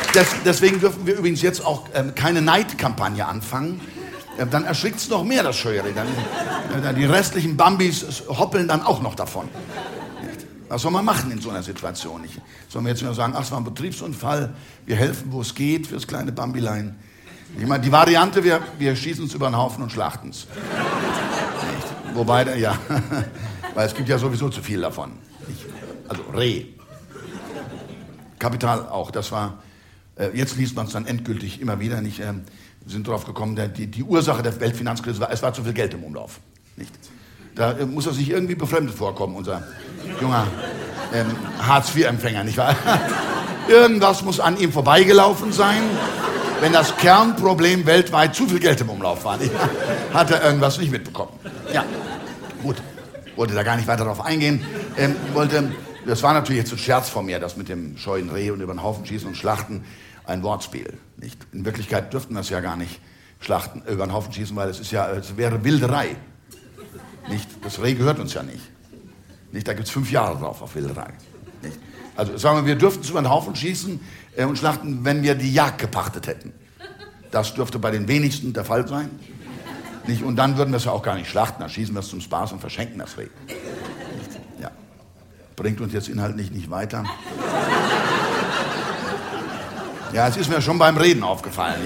Deswegen dürfen wir übrigens jetzt auch keine Neidkampagne anfangen. Dann erschrickt es noch mehr, das Scheuerreh. Dann die restlichen Bambis hoppeln dann auch noch davon. Was soll man machen in so einer Situation? Sollen wir jetzt nur sagen, ach, es war ein Betriebsunfall, wir helfen, wo es geht, fürs kleine Bambilein. Ich meine, die Variante, wir schießen es über den Haufen und schlachten es. Wobei, ja, weil es gibt ja sowieso zu viel davon. Also Reh. Kapital auch, das war, jetzt liest man es dann endgültig immer wieder, nicht, sind drauf gekommen, die Ursache der Weltfinanzkrise war, es war zu viel Geld im Umlauf. Nicht? Da muss er sich irgendwie befremdet vorkommen, unser junger Hartz-IV-Empfänger, nicht wahr? Irgendwas muss an ihm vorbeigelaufen sein, wenn das Kernproblem weltweit zu viel Geld im Umlauf war. Nicht? Hat er irgendwas nicht mitbekommen. Ja, gut, wollte da gar nicht weiter darauf eingehen. Das war natürlich jetzt ein Scherz von mir, das mit dem scheuen Reh und über den Haufen schießen und schlachten, ein Wortspiel. Nicht? In Wirklichkeit dürften wir es ja gar nicht schlachten, über den Haufen schießen, weil es wäre Wilderei. Nicht? Das Reh gehört uns ja nicht. Da gibt es 5 Jahre drauf auf Wilderei. Nicht? Also sagen wir dürften es über den Haufen schießen und schlachten, wenn wir die Jagd gepachtet hätten. Das dürfte bei den wenigsten der Fall sein. Nicht? Und dann würden wir es ja auch gar nicht schlachten, dann schießen wir es zum Spaß und verschenken das Reh. Nicht? Ja. Bringt uns jetzt inhaltlich nicht weiter. Ja, es ist mir schon beim Reden aufgefallen.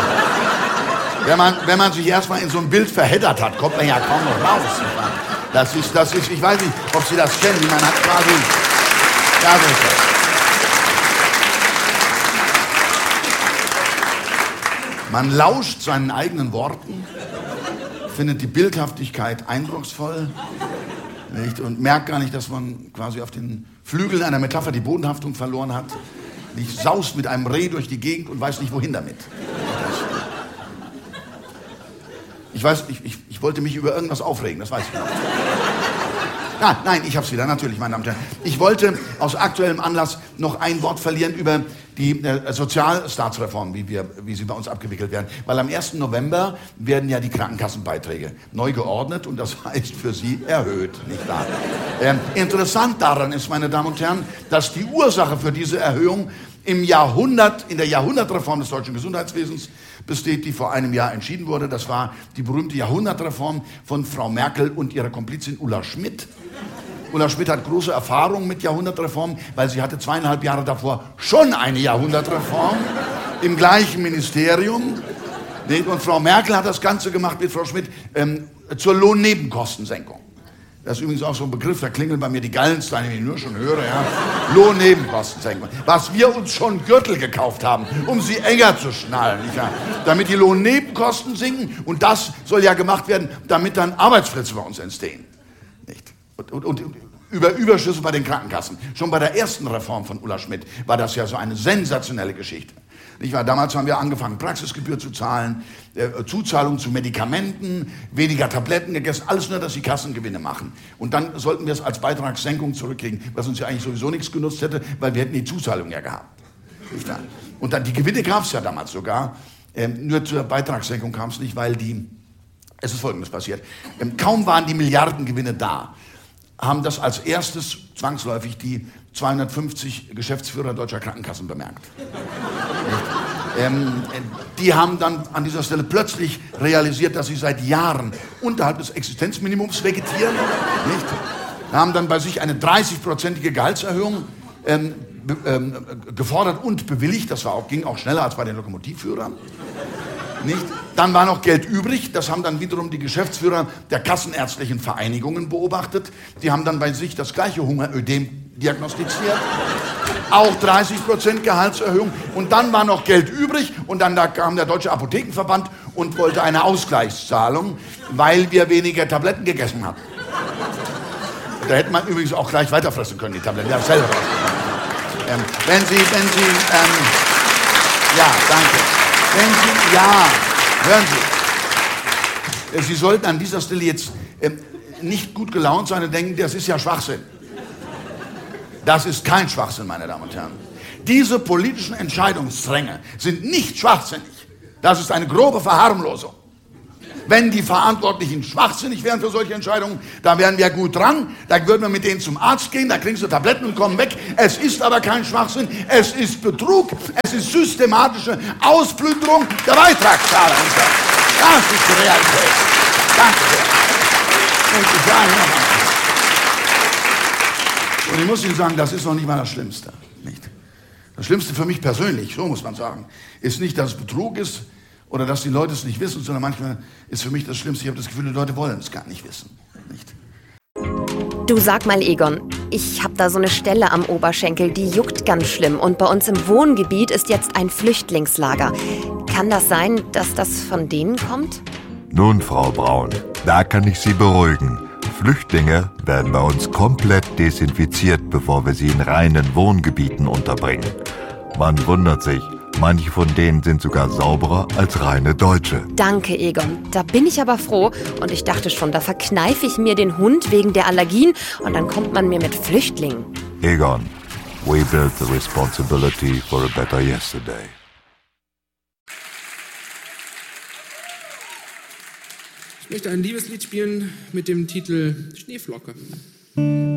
Wenn man sich erstmal in so ein Bild verheddert hat, kommt man ja kaum noch raus. Das ist, ich weiß nicht, ob Sie das kennen, man hat quasi, ja, so ist das. Man lauscht seinen eigenen Worten, findet die Bildhaftigkeit eindrucksvoll, nicht, und merkt gar nicht, dass man quasi auf den Flügeln einer Metapher die Bodenhaftung verloren hat. Nicht, saust mit einem Reh durch die Gegend und weiß nicht, wohin damit. Ich weiß, ich wollte mich über irgendwas aufregen, das weiß ich nicht. Nein, ich hab's wieder, natürlich, meine Damen und Herren. Ich wollte aus aktuellem Anlass noch ein Wort verlieren über die Sozialstaatsreform, wie sie bei uns abgewickelt werden. Weil am 1. November werden ja die Krankenkassenbeiträge neu geordnet und das heißt für Sie erhöht, nicht wahr? Interessant daran ist, meine Damen und Herren, dass die Ursache für diese Erhöhung in der Jahrhundertreform des deutschen Gesundheitswesens besteht, die vor einem Jahr entschieden wurde. Das war die berühmte Jahrhundertreform von Frau Merkel und ihrer Komplizin Ulla Schmidt. Ulla Schmidt hat große Erfahrung mit Jahrhundertreformen, weil sie hatte 2,5 Jahre davor schon eine Jahrhundertreform im gleichen Ministerium. Und Frau Merkel hat das Ganze gemacht mit Frau Schmidt zur Lohnnebenkostensenkung. Das ist übrigens auch so ein Begriff, da klingeln bei mir die Gallensteine, wenn ich nur schon höre. Ja. Lohnnebenkostensenkung. Was wir uns schon Gürtel gekauft haben, um sie enger zu schnallen. Nicht wahr? Damit die Lohnnebenkosten sinken. Und das soll ja gemacht werden, damit dann Arbeitsplätze bei uns entstehen. Nicht? Und über Überschüsse bei den Krankenkassen. Schon bei der ersten Reform von Ulla Schmidt war das ja so eine sensationelle Geschichte. Nicht wahr? Damals haben wir angefangen, Praxisgebühr zu zahlen, Zuzahlung zu Medikamenten, weniger Tabletten gegessen, alles nur, dass die Kassen Gewinne machen. Und dann sollten wir es als Beitragssenkung zurückkriegen, was uns ja eigentlich sowieso nichts genutzt hätte, weil wir hätten die Zuzahlung ja gehabt. Nicht wahr? Und dann die Gewinne gab es ja damals sogar, nur zur Beitragssenkung kam es nicht, weil es ist Folgendes passiert, kaum waren die Milliardengewinne da, haben das als erstes zwangsläufig die 250 Geschäftsführer deutscher Krankenkassen bemerkt. Die haben dann an dieser Stelle plötzlich realisiert, dass sie seit Jahren unterhalb des Existenzminimums vegetieren. Nicht? Haben dann bei sich eine 30-prozentige Gehaltserhöhung gefordert und bewilligt. Das ging auch schneller als bei den Lokomotivführern. Nicht? Dann war noch Geld übrig, das haben dann wiederum die Geschäftsführer der kassenärztlichen Vereinigungen beobachtet. Die haben dann bei sich das gleiche Hungerödem diagnostiziert, auch 30% Gehaltserhöhung. Und dann war noch Geld übrig und dann kam der Deutsche Apothekenverband und wollte eine Ausgleichszahlung, weil wir weniger Tabletten gegessen haben. Da hätte man übrigens auch gleich weiterfressen können, die Tabletten. Ja, selber. Ja, danke. Hören Sie. Sie sollten an dieser Stelle jetzt nicht gut gelaunt sein und denken, das ist ja Schwachsinn. Das ist kein Schwachsinn, meine Damen und Herren. Diese politischen Entscheidungsdränge sind nicht schwachsinnig. Das ist eine grobe Verharmlosung. wenn die Verantwortlichen schwachsinnig wären für solche Entscheidungen, da wären wir gut dran, da würden wir mit denen zum Arzt gehen, da kriegen sie Tabletten und kommen weg. Es ist aber kein Schwachsinn, es ist Betrug, es ist systematische Ausplünderung der Beitragszahler. Das ist die Realität. Danke sehr. Und ich sage noch einmal. Und ich muss Ihnen sagen, das ist noch nicht mal das Schlimmste. Nicht? Das Schlimmste für mich persönlich, so muss man sagen, ist nicht, dass es Betrug ist oder dass die Leute es nicht wissen, sondern manchmal ist für mich das Schlimmste, ich habe das Gefühl, die Leute wollen es gar nicht wissen. Nicht? Du, sag mal, Egon, ich habe da so eine Stelle am Oberschenkel, die juckt ganz schlimm. Und bei uns im Wohngebiet ist jetzt ein Flüchtlingslager. Kann das sein, dass das von denen kommt? Nun, Frau Braun, da kann ich Sie beruhigen. Flüchtlinge werden bei uns komplett desinfiziert, bevor wir sie in reinen Wohngebieten unterbringen. Man wundert sich, manche von denen sind sogar sauberer als reine Deutsche. Danke, Egon. Da bin ich aber froh. Und ich dachte schon, da verkneife ich mir den Hund wegen der Allergien und dann kommt man mir mit Flüchtlingen. Egon, we built the responsibility for a better yesterday. Ich möchte ein Liebeslied spielen mit dem Titel Schneeflocke.